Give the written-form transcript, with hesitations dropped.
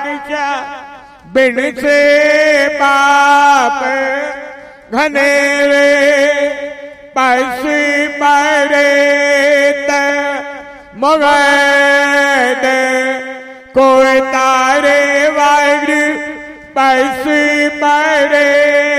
चा बिन से बाप घनेरे पैसी मरे त मगैद कोई तारे वाइड पैसी मरे